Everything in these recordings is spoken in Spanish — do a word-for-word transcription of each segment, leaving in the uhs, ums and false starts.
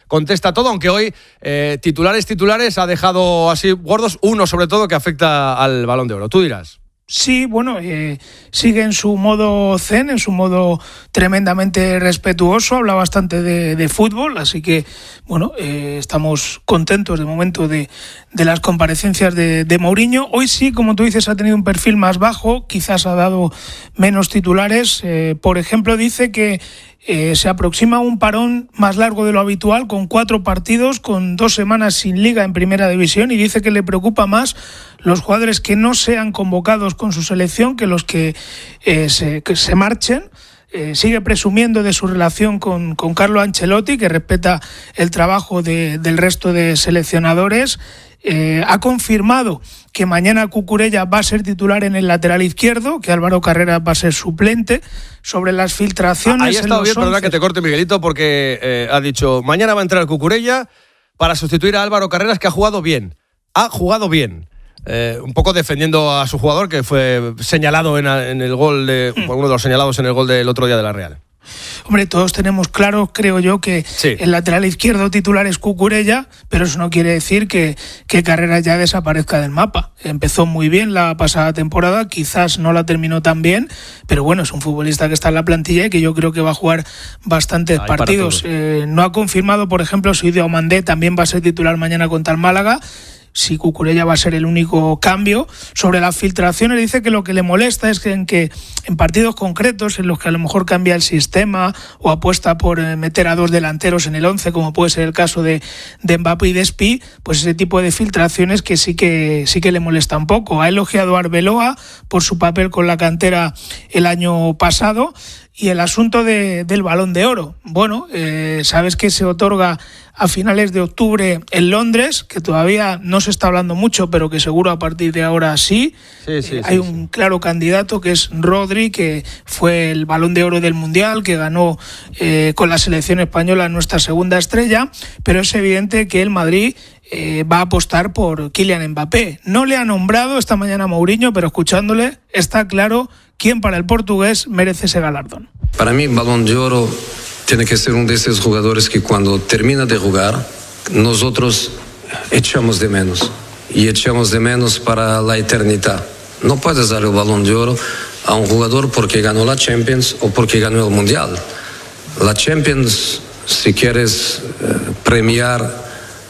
contesta todo, aunque hoy eh, titulares, titulares ha dejado así gordos, uno sobre todo que afecta al Balón de Oro. Tú dirás. Sí, bueno, eh, sigue en su modo zen, en su modo tremendamente respetuoso, habla bastante de, de fútbol, así que, bueno, eh, estamos contentos de momento de, de las comparecencias de, de Mourinho. Hoy sí, como tú dices, ha tenido un perfil más bajo, quizás ha dado menos titulares. Eh, por ejemplo, dice que Eh, se aproxima un parón más largo de lo habitual, con cuatro partidos, con dos semanas sin liga en primera división, y dice que le preocupa más los jugadores que no sean convocados con su selección que los que, eh, se, que se marchen. Eh, sigue presumiendo de su relación con, con Carlo Ancelotti, que respeta el trabajo de, del resto de seleccionadores. Eh, ha confirmado que mañana Cucurella va a ser titular en el lateral izquierdo, que Álvaro Carreras va a ser suplente. Sobre las filtraciones... Ahí ha estado bien, perdona que te corte, Miguelito, porque eh, ha dicho, mañana va a entrar Cucurella para sustituir a Álvaro Carreras, que ha jugado bien. Ha jugado bien. Eh, un poco defendiendo a su jugador, que fue señalado en, en el gol, de, mm. uno de los señalados en el gol del otro día de la Real. Hombre, todos tenemos claro, creo yo, que sí. El lateral izquierdo titular es Cucurella, pero eso no quiere decir que, que Carreras ya desaparezca del mapa. Empezó muy bien la pasada temporada, quizás no la terminó tan bien, pero bueno, es un futbolista que está en la plantilla y que yo creo que va a jugar bastantes Ay, partidos. Eh, no ha confirmado, por ejemplo, si Diomandé también va a ser titular mañana contra el Málaga. Si Cucurella va a ser el único cambio. Sobre las filtraciones dice que lo que le molesta es que en, que en partidos concretos en los que a lo mejor cambia el sistema o apuesta por meter a dos delanteros en el once, como puede ser el caso de, de Mbappé y de Espi, pues ese tipo de filtraciones que sí que sí que le molesta un poco. Ha elogiado a Arbeloa por su papel con la cantera el año pasado. Y el asunto de, del Balón de Oro. Bueno, eh, sabes que se otorga a finales de octubre en Londres, que todavía no se está hablando mucho, pero que seguro a partir de ahora sí. sí, sí eh, hay sí, un sí. claro candidato que es Rodri, que fue el Balón de Oro del Mundial, que ganó eh, con la selección española nuestra segunda estrella, pero es evidente que el Madrid Eh, va a apostar por Kylian Mbappé. No le ha nombrado esta mañana Mourinho, pero escuchándole está claro quién para el portugués merece ese galardón. Para mí, Balón de Oro tiene que ser uno de esos jugadores que cuando termina de jugar, nosotros echamos de menos. Y echamos de menos para la eternidad. No puedes dar el Balón de Oro a un jugador porque ganó la Champions o porque ganó el Mundial. La Champions, si quieres eh, premiar,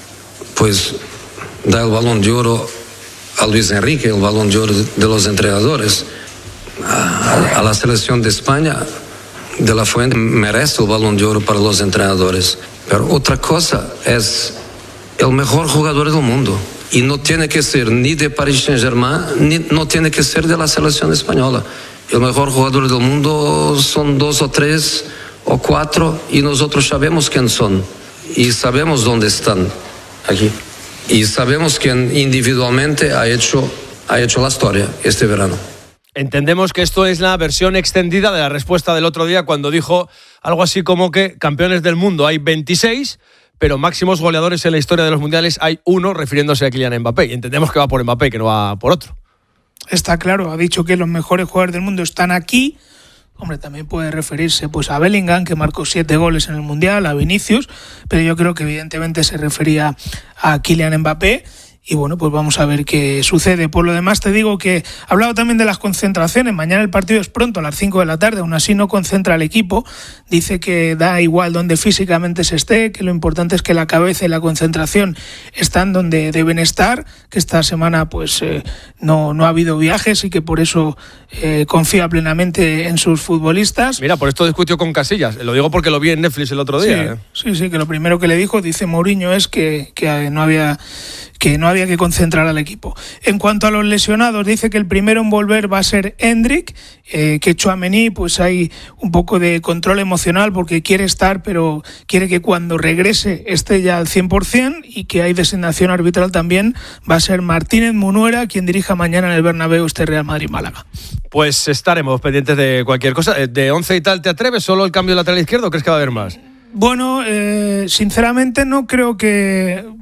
pues da el Balón de Oro a Luis Enrique, el Balón de Oro de los entrenadores. A, a la selección de España, de la Fuente, merece el Balón de Oro para los entrenadores. Pero otra cosa es el mejor jugador del mundo. Y no tiene que ser ni de Paris Saint-Germain, ni no tiene que ser de la selección española. El mejor jugador del mundo son dos o tres o cuatro y nosotros sabemos quién son y sabemos dónde están. Aquí. Y sabemos quién individualmente ha hecho, ha hecho la historia este verano. Entendemos que esto es la versión extendida de la respuesta del otro día cuando dijo algo así como que campeones del mundo hay veintiséis, pero máximos goleadores en la historia de los mundiales hay uno, refiriéndose a Kylian Mbappé. Y entendemos que va por Mbappé, que no va por otro. Está claro, ha dicho que los mejores jugadores del mundo están aquí. Hombre, también puede referirse pues a Bellingham, que marcó siete goles en el Mundial, a Vinicius, pero yo creo que evidentemente se refería a Kylian Mbappé. Y bueno, pues vamos a ver qué sucede. Por lo demás te digo que he hablado también de las concentraciones. Mañana el partido es pronto, a las cinco de la tarde, aún así no concentra al equipo. Dice que da igual donde físicamente se esté, que lo importante es que la cabeza y la concentración están donde deben estar, que esta semana pues eh, no, no ha habido viajes y que por eso eh, confía plenamente en sus futbolistas. Mira, por esto discutió con Casillas. Lo digo porque lo vi en Netflix el otro día. Sí, ¿eh? sí, sí, que lo primero que le dijo, dice Mourinho, es que, que no había... que no había que concentrar al equipo. En cuanto a los lesionados, dice que el primero en volver va a ser Endrick, eh, que Tchouaméni, pues hay un poco de control emocional porque quiere estar, pero quiere que cuando regrese esté ya al cien por ciento, y que hay designación arbitral también, va a ser Martínez Munuera quien dirija mañana en el Bernabéu este Real Madrid-Málaga. Pues estaremos pendientes de cualquier cosa. ¿De once y tal te atreves? ¿Solo el cambio de lateral izquierdo o crees que va a haber más? Bueno, eh, sinceramente no creo que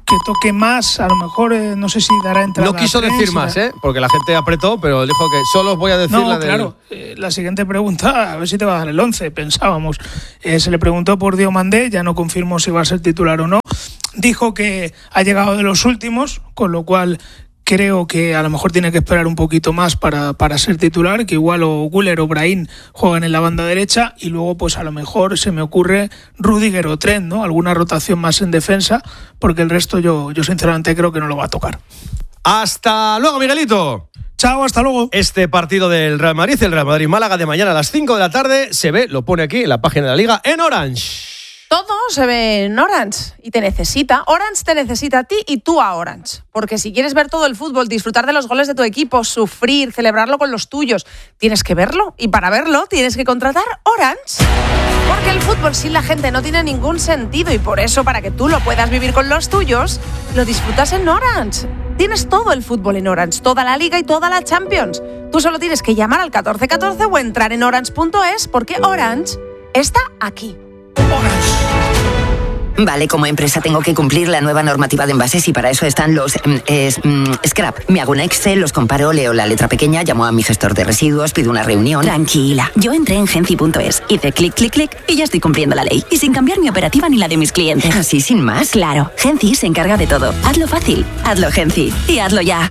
que toque más, a lo mejor, eh, no sé si dará entrada. No quiso a tres, decir más, ¿eh? Porque la gente apretó, pero dijo que solo os voy a decir no, la de... claro. Eh, la siguiente pregunta, a ver si te va a dar el once, pensábamos. Eh, se le preguntó por Diomandé, ya no confirmó si va a ser titular o no. Dijo que ha llegado de los últimos, con lo cual creo que a lo mejor tiene que esperar un poquito más para, para ser titular, que igual o Güler o Brahim juegan en la banda derecha y luego pues a lo mejor se me ocurre Rüdiger o Trent, ¿no? Alguna rotación más en defensa, porque el resto yo, yo sinceramente creo que no lo va a tocar. Hasta luego, Miguelito. Chao, hasta luego. Este partido del Real Madrid, el Real Madrid-Málaga de mañana a las cinco de la tarde, se ve, lo pone aquí en la página de la Liga, en Orange. Todo se ve en Orange y te necesita. Orange te necesita a ti y tú a Orange. Porque si quieres ver todo el fútbol, disfrutar de los goles de tu equipo, sufrir, celebrarlo con los tuyos, tienes que verlo. Y para verlo tienes que contratar Orange. Porque el fútbol sin la gente no tiene ningún sentido y por eso, para que tú lo puedas vivir con los tuyos, lo disfrutas en Orange. Tienes todo el fútbol en Orange, toda la Liga y toda la Champions. Tú solo tienes que llamar al catorce catorce o entrar en orange punto es porque Orange está aquí. Vale, como empresa tengo que cumplir la nueva normativa de envases y para eso están los eh, mm, scrap. Me hago un Excel, los comparo, leo la letra pequeña, llamo a mi gestor de residuos, pido una reunión. Tranquila, yo entré en genci punto es, hice clic, clic, clic y ya estoy cumpliendo la ley. Y sin cambiar mi operativa ni la de mis clientes. ¿Así sin más? Claro, Genci se encarga de todo. Hazlo fácil, hazlo Genci y hazlo ya.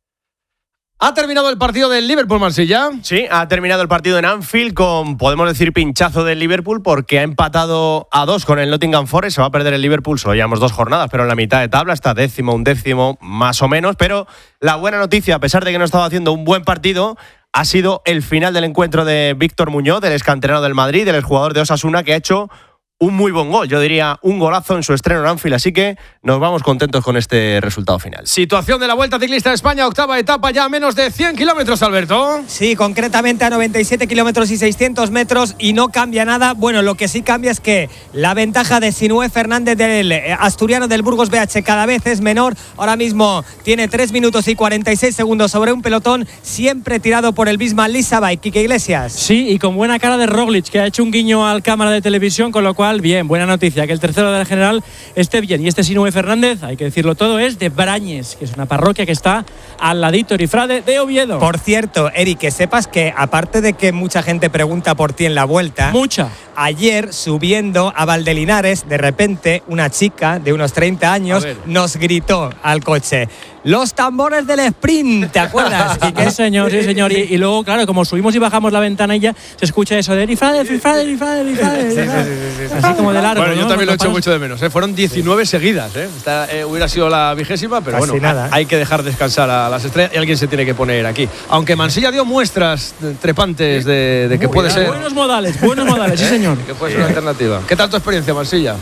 ¿Ha terminado el partido del Liverpool-Marsella? Sí, ha terminado el partido en Anfield con, podemos decir, pinchazo del Liverpool porque ha empatado a dos con el Nottingham Forest. Se va a perder el Liverpool, solo llevamos dos jornadas, pero en la mitad de tabla está décimo, un décimo, más o menos. Pero la buena noticia, a pesar de que no estaba haciendo un buen partido, ha sido el final del encuentro de Víctor Muñoz, del excanterano del Madrid, del exjugador de Osasuna, que ha hecho un muy buen gol, yo diría un golazo en su estreno en Anfield, así que nos vamos contentos con este resultado final. Situación de la Vuelta Ciclista de España, octava etapa, ya a menos de cien kilómetros, Alberto. Sí, concretamente a noventa y siete kilómetros y seiscientos metros y no cambia nada. Bueno, lo que sí cambia es que la ventaja de Sinué Fernández del asturiano del Burgos B H cada vez es menor. Ahora mismo tiene tres minutos y cuarenta y seis segundos sobre un pelotón siempre tirado por el Bismarck Lizabay. Quique Iglesias. Sí, y con buena cara de Roglic, que ha hecho un guiño al cámara de televisión, con lo cual bien, buena noticia, que el tercero del general esté bien. Y este Sinué Fernández, hay que decirlo todo, es de Brañes, que es una parroquia que está al ladito Erifrade de Oviedo. Por cierto, Eric, que sepas que aparte de que mucha gente pregunta por ti en la Vuelta, mucha. Ayer subiendo a Valdelinares, de repente una chica de unos treinta años nos gritó al coche: los tambores del sprint, ¿te acuerdas? Sí, señor, sí, señor. Y, y luego, claro, como subimos y bajamos la ventanilla, se escucha eso de Erifrade, Erifrade, Erifrade, Erifrade. Sí, sí, sí, sí, sí. Así como de largo. Bueno, yo ¿no? también lo he hecho paras... mucho de menos, ¿eh? Fueron diecinueve seguidas, ¿eh? Esta eh, hubiera sido la vigésima, pero Casi bueno, nada, ¿eh? Hay que dejar descansar a las estrellas y alguien se tiene que poner aquí. Aunque Mansilla dio muestras trepantes de, de que Muy puede bien. ser. Buenos modales, buenos modales, sí, señor. Que puede ser una alternativa. ¿Qué tal tu experiencia, Mansilla?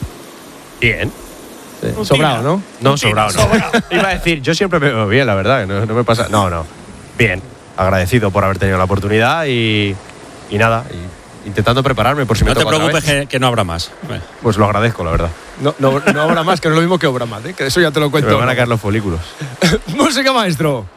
Bien. Sí. Sobrado, ¿no? No, sobrado, no. Iba a decir, yo siempre me veo bien, la verdad, que no, no me pasa. No, no. Bien. Agradecido por haber tenido la oportunidad y, y nada. Y intentando prepararme por si me toca. No te preocupes que, que no habrá más. Pues lo agradezco, la verdad. No, no, no habrá más, que no es lo mismo que obra más, ¿eh? Que eso ya te lo cuento. Me van a caer los folículos. Música, maestro.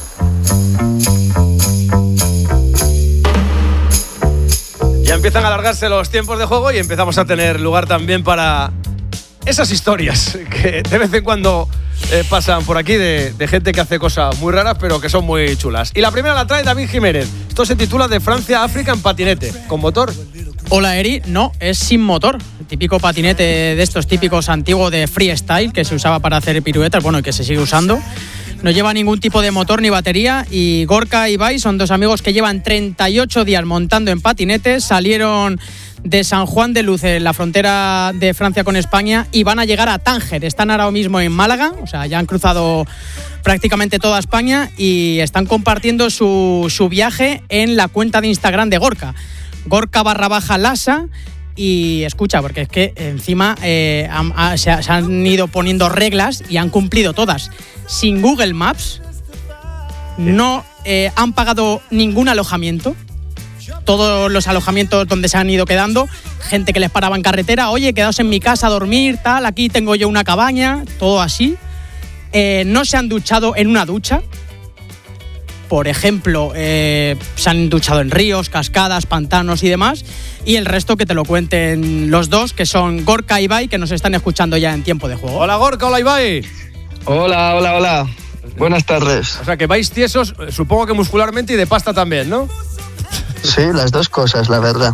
Ya empiezan a alargarse los tiempos de juego y empezamos a tener lugar también para esas historias que de vez en cuando eh, pasan por aquí de, de gente que hace cosas muy raras pero que son muy chulas. Y la primera la trae David Jiménez. Esto se titula De Francia a África en patinete. ¿Con motor? Hola, Eri. No, es sin motor. El típico patinete de estos típicos antiguos de freestyle que se usaba para hacer piruetas, bueno, y que se sigue usando. No lleva ningún tipo de motor ni batería y Gorka y Ibai son dos amigos que llevan treinta y ocho días montando en patinetes. Salieron de San Juan de Luz, en la frontera de Francia con España, y van a llegar a Tánger. Están ahora mismo en Málaga, o sea, ya han cruzado prácticamente toda España y están compartiendo su, su viaje en la cuenta de Instagram de Gorka. Gorka barra baja Lasa. Y escucha, porque es que encima eh, han, a, se, se han ido poniendo reglas y han cumplido todas. Sin Google Maps, no eh, han pagado ningún alojamiento. Todos los alojamientos donde se han ido quedando, gente que les paraba en carretera, oye, quedaos en mi casa a dormir, tal, aquí tengo yo una cabaña, todo así. Eh, no se han duchado en una ducha. por ejemplo, eh, se han duchado en ríos, cascadas, pantanos y demás. Y el resto que te lo cuenten los dos, que son Gorka y Ibai, que nos están escuchando ya en tiempo de juego. Hola Gorka, hola Ibai. Hola, hola, hola. Buenas tardes. O sea, que vais tiesos, supongo que muscularmente y de pasta también, ¿no? Sí, las dos cosas, la verdad.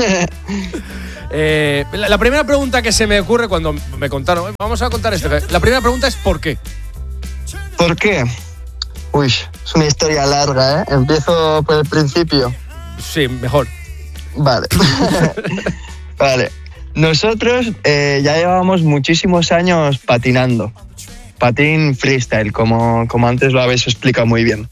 eh, la, la primera pregunta que se me ocurre cuando me contaron, vamos a contar esto, la primera pregunta es ¿por qué? ¿Por qué? Uy, es una historia larga, ¿eh? Empiezo por el principio. Sí, mejor. Vale. Vale. Nosotros eh, ya llevábamos muchísimos años patinando. Patín freestyle, como, como antes lo habéis explicado muy bien.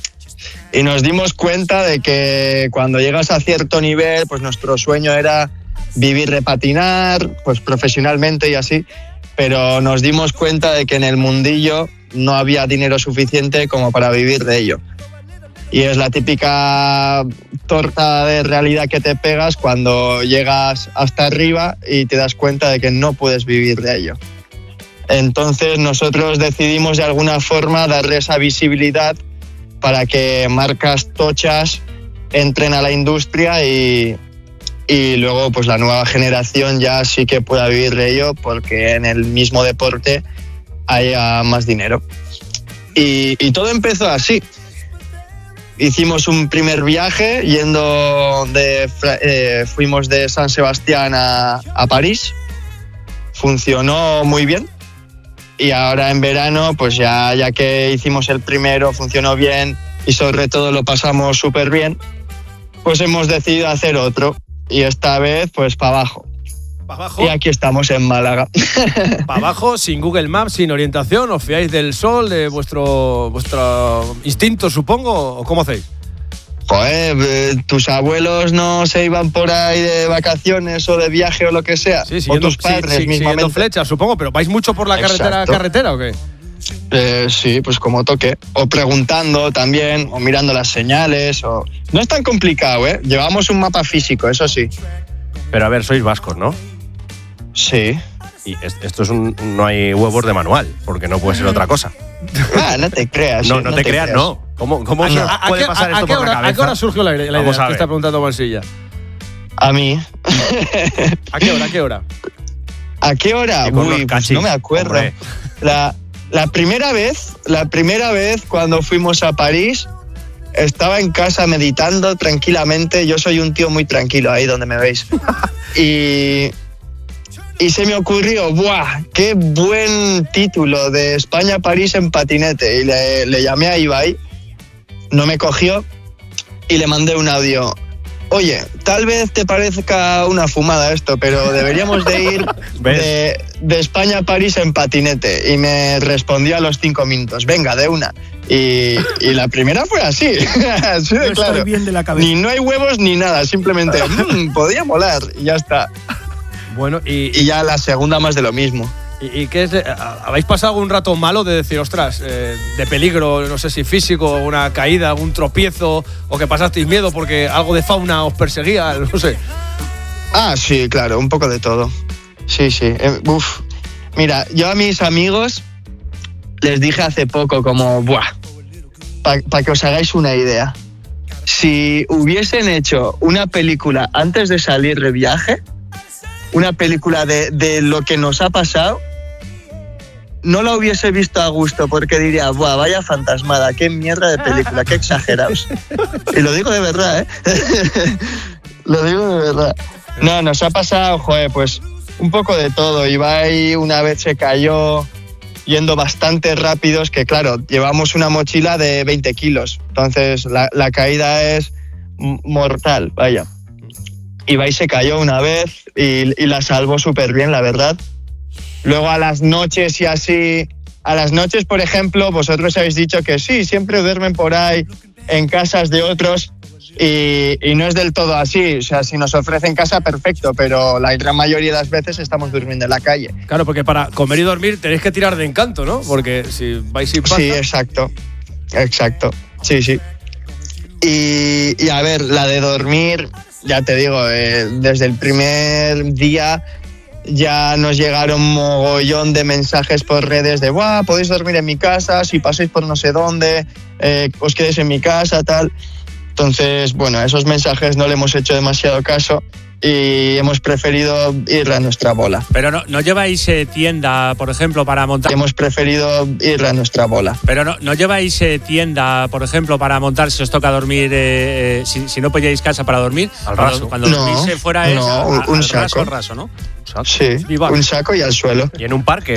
Y nos dimos cuenta de que cuando llegas a cierto nivel, pues nuestro sueño era vivir de patinar, pues profesionalmente y así. Pero nos dimos cuenta de que en el mundillo no había dinero suficiente como para vivir de ello. Y es la típica torta de realidad que te pegas cuando llegas hasta arriba y te das cuenta de que no puedes vivir de ello. Entonces nosotros decidimos de alguna forma darle esa visibilidad para que marcas tochas entren a la industria y, y luego pues la nueva generación ya sí que pueda vivir de ello, porque en el mismo deporte haya más dinero. Y, y todo empezó así. Hicimos un primer viaje yendo de, eh, fuimos de San Sebastián a, a París. Funcionó muy bien. Y ahora en verano, pues ya, ya que hicimos el primero, funcionó bien y sobre todo lo pasamos súper bien, pues hemos decidido hacer otro. Y esta vez, pues para abajo. ¿Para abajo? Y aquí estamos en Málaga. ¿Para abajo, sin Google Maps, sin orientación? ¿Os fiáis del sol, de vuestro, vuestro instinto, supongo? ¿O cómo hacéis? Joder, eh, tus abuelos no se iban por ahí de vacaciones o de viaje o lo que sea. Sí, siguiendo, o tus padres sí, sí, mismamente. Siguiendo flechas, supongo, pero ¿vais mucho por la carretera, Exacto. carretera o qué? Eh, sí, pues como toque. O preguntando también, o mirando las señales. O... No es tan complicado, ¿eh? Llevamos un mapa físico, eso sí. Pero a ver, sois vascos, ¿no? Sí. Y esto es un, no hay huevos de manual, porque no puede ser otra cosa. Ah, no te creas. No, eh, no, no te, te creas, creas. no. ¿Cómo, cómo ¿A, se a, puede a, pasar a, esto a qué por hora, la cabeza? ¿A qué hora surgió la, la Vamos idea a que ver. está preguntando Mansilla? A mí. ¿A qué hora? ¿A qué hora? ¿A qué hora? Y con Uy, unos pues cachis, no me acuerdo. hombre. La, la primera vez, la primera vez cuando fuimos a París, estaba en casa meditando tranquilamente. Yo soy un tío muy tranquilo, ahí donde me veis. Y, y se me ocurrió, ¡buah! ¡Qué buen título de España-París en patinete! Y le, le llamé a Ibai, no me cogió y le mandé un audio. Oye, tal vez te parezca una fumada esto, pero deberíamos de ir de, de España a París en patinete. Y me respondió a los cinco minutos, venga, de una. Y, y la primera fue así, así de No claro. estoy bien de la cabeza. Ni no hay huevos ni nada, simplemente, mmm, podría molar, y ya está. Bueno, y, Y ya la segunda más de lo mismo. ¿Y, y qué es? ¿Habéis pasado algún rato malo de decir, ostras, eh, de peligro, no sé si físico, una caída, algún tropiezo, o que pasasteis miedo porque algo de fauna os perseguía, no sé? Ah, sí, claro, un poco de todo. Sí, sí. Eh, uf. Mira, yo a mis amigos les dije hace poco como, buah, para pa que os hagáis una idea. Si hubiesen hecho una película antes de salir de viaje, una película de, de lo que nos ha pasado, no la hubiese visto a gusto porque diría, buah, vaya fantasmada, qué mierda de película, qué exagerados. Y lo digo de verdad, ¿eh? Lo digo de verdad. No, nos ha pasado, joder, pues un poco de todo. Ibai una vez se cayó yendo bastante rápidos, que claro, llevamos una mochila de veinte kilos. Entonces la, la caída es mortal, vaya. Ibai se cayó una vez y, y la salvó súper bien, la verdad. Luego a las noches y así, a las noches, por ejemplo, vosotros habéis dicho que sí, siempre duermen por ahí en casas de otros y, y no es del todo así. O sea, si nos ofrecen casa, perfecto, pero la gran mayoría de las veces estamos durmiendo en la calle. Claro, porque para comer y dormir tenéis que tirar de encanto, ¿no? Porque si vais sin pasta... Sí, exacto, exacto, sí, sí. Y, y a ver, la de dormir, ya te digo, eh, desde el primer día ya nos llegaron mogollón de mensajes por redes de ¡buah! Podéis dormir en mi casa, si pasáis por no sé dónde, eh, os quedéis en mi casa, tal. Entonces, bueno, a esos mensajes no le hemos hecho demasiado caso y hemos preferido ir a nuestra bola. Pero no, no lleváis eh, tienda, por ejemplo, para montar... Hemos preferido ir a nuestra bola. Pero no, no lleváis eh, tienda, por ejemplo, para montar si os toca dormir, eh, eh, si, si no pilláis casa para dormir. Al cuando, raso. Cuando no, dormís fuera no, es a, a, un al saco. raso, raso, ¿no? Sí, un saco y al suelo. Y en un parque.